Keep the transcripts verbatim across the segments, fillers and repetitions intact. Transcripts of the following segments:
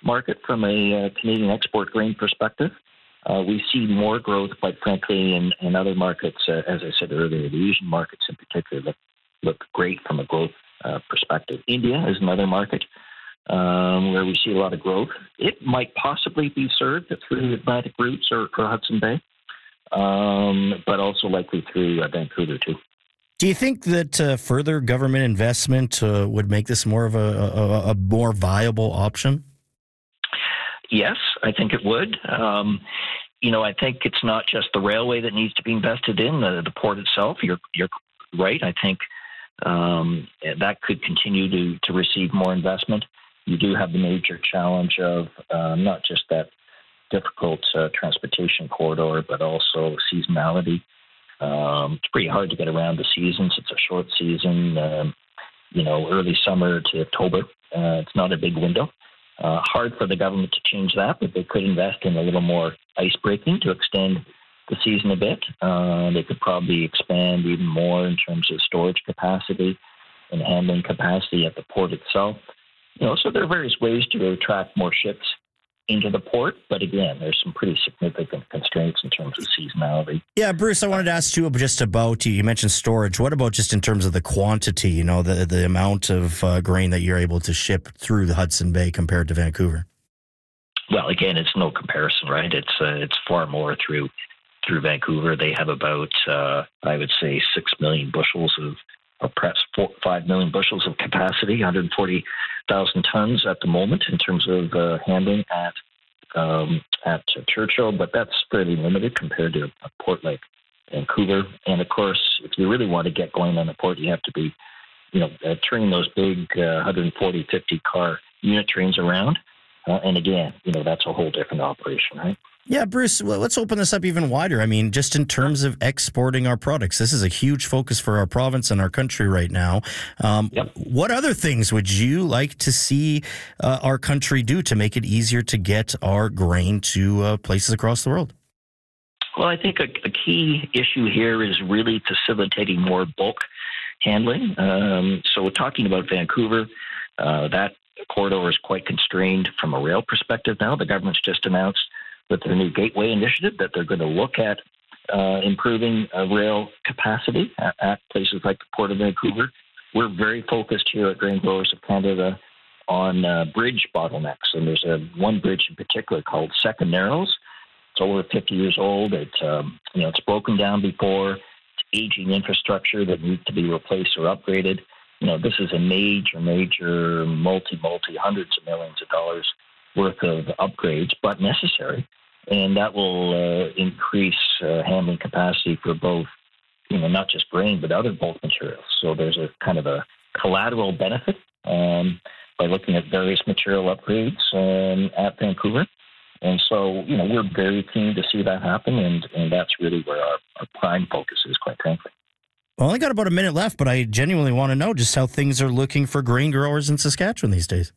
market from a uh, Canadian export grain perspective. Uh, we see more growth, quite frankly, in, in other markets. Uh, as I said earlier, the Asian markets in particular look, look great from a growth uh, perspective. India is another market um, where we see a lot of growth. It might possibly be served through Atlantic routes or, or Hudson Bay, um, but also likely through uh, Vancouver too. Do you think that uh, further government investment uh, would make this more of a, a, a more viable option? Yes, I think it would. Um, you know, I think it's not just the railway that needs to be invested in, the, the port itself. You're, you're right. I think um, that could continue to, to receive more investment. You do have the major challenge of uh, not just that difficult uh, transportation corridor, but also seasonality. Um, it's pretty hard to get around the seasons. It's a short season, um, you know, early summer to October. Uh, it's not a big window. Uh, hard for the government to change that, but they could invest in a little more ice breaking to extend the season a bit. Uh, they could probably expand even more in terms of storage capacity and handling capacity at the port itself. You know, so there are various ways to attract more ships into the port, but again, there's some pretty significant constraints in terms of seasonality. Yeah, Bruce, I wanted to ask you just about, you mentioned storage. What about just in terms of the quantity, you know, the, the amount of uh, grain that you're able to ship through the Hudson Bay compared to Vancouver? Well, again, it's no comparison, right? It's uh, it's far more through through Vancouver. They have about, uh, I would say, six million bushels of, or perhaps four, five million bushels of capacity, one hundred forty thousand tons at the moment in terms of uh, handling at um, at Churchill, but that's fairly limited compared to a port like Vancouver. And of course, if you really want to get going on a port, you have to be, you know, uh, turning those big uh, one forty, fifty car unit trains around. Uh, and again, you know, that's a whole different operation, right? Yeah, Bruce, well, let's open this up even wider. I mean, just in terms of exporting our products, this is a huge focus for our province and our country right now. Um, yep. What other things would you like to see uh, our country do to make it easier to get our grain to uh, places across the world? Well, I think a, a key issue here is really facilitating more bulk handling. Um, so we're talking about Vancouver. Uh, that corridor is quite constrained from a rail perspective now. The government's just announced with their new Gateway initiative that they're going to look at uh, improving uh, rail capacity at, at places like the Port of Vancouver. We're very focused here at Grain Growers of Canada on uh, bridge bottlenecks, and there's a one bridge in particular called Second Narrows. It's over fifty years old. It, um, you know, it's broken down before. It's aging infrastructure that needs to be replaced or upgraded. You know, this is a major, major, multi, multi, hundreds of millions of dollars worth of upgrades, but necessary. And that will uh, increase uh, handling capacity for both, you know, not just grain, but other bulk materials. So there's a kind of a collateral benefit um, by looking at various material upgrades um, at Vancouver. And so, you know, we're very keen to see that happen, and, and that's really where our, our prime focus is, quite frankly. Well, I only got about a minute left, but I genuinely want to know just how things are looking for grain growers in Saskatchewan these days.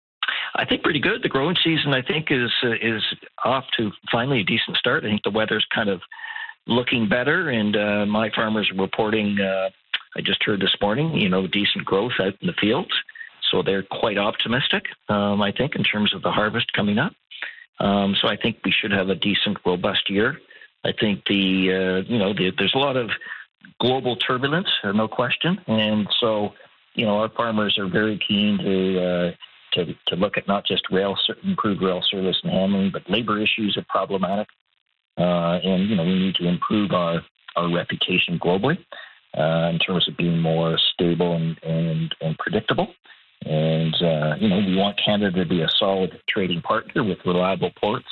I think pretty good. The growing season, I think, is uh, is off to finally a decent start. I think the weather's kind of looking better, and uh, my farmers are reporting, uh, I just heard this morning, you know, decent growth out in the fields. So they're quite optimistic, um, I think, in terms of the harvest coming up. Um, so I think we should have a decent, robust year. I think the, uh, you know, the, there's a lot of global turbulence, uh, no question. And so, you know, our farmers are very keen to, uh, to to look at not just rail, improved rail service and handling, but labor issues are problematic. Uh, and, you know, we need to improve our, our reputation globally uh, in terms of being more stable and, and, and predictable. And, uh, you know, we want Canada to be a solid trading partner with reliable ports.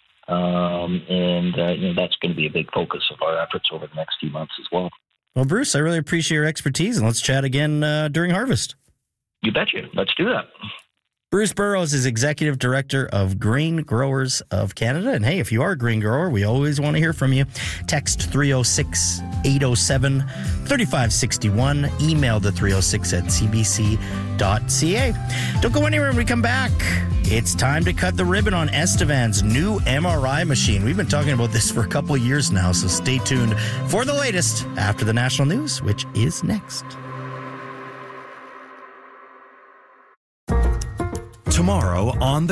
Um, and, uh, you know, that's going to be a big focus of our efforts over the next few months as well. Well, Bruce, I really appreciate your expertise, and let's chat again uh, during harvest. You betcha. Let's do that. Bruce Burrows is Executive Director of Grain Growers of Canada. And hey, if you are a grain grower, we always want to hear from you. Text three oh six, eight oh seven, three five six one. Email the three oh six at c b c dot c a. Don't go anywhere when we come back. It's time to cut the ribbon on Estevan's new M R I machine. We've been talking about this for a couple of years now, so stay tuned for the latest after the national news, which is next. Tomorrow on the